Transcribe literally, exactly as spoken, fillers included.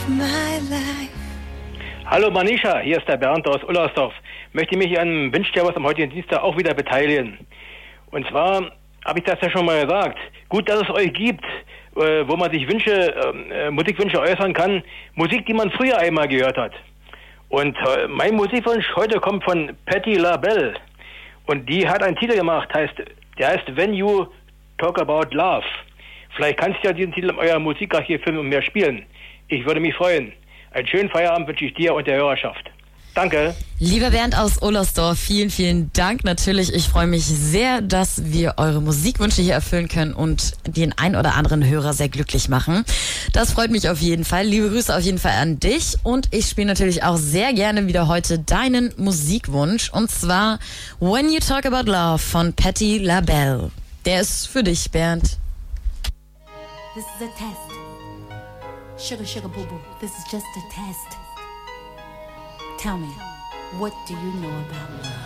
my life. Hallo Manisha, hier ist der Bernd aus Ullersdorf. Möchte mich an Wünschsterwas am heutigen Dienstag auch wieder beteiligen. Und zwar habe ich das ja schon mal gesagt. Gut, dass es euch gibt, äh, wo man sich Wünsche, äh, Musikwünsche äußern kann. Musik, die man früher einmal gehört hat. Und äh, mein Musikwunsch heute kommt von Patti LaBelle. Und die hat einen Titel gemacht, heißt, der heißt When You Talk About Love. Vielleicht kannst du ja diesen Titel in eurer Musikarchiv filmen und mehr spielen. Ich würde mich freuen. Einen schönen Feierabend wünsche ich dir und der Hörerschaft. Danke. Lieber Bernd aus Ullersdorf, vielen, vielen Dank. Natürlich, ich freue mich sehr, dass wir eure Musikwünsche hier erfüllen können und den ein oder anderen Hörer sehr glücklich machen. Das freut mich auf jeden Fall. Liebe Grüße auf jeden Fall an dich. Und ich spiele natürlich auch sehr gerne wieder heute deinen Musikwunsch. Und zwar When You Talk About Love von Patti LaBelle. Der ist für dich, Bernd. This is a test. Sugar, sugar, boo, boo. This is just a test. Tell me, what do you know about love?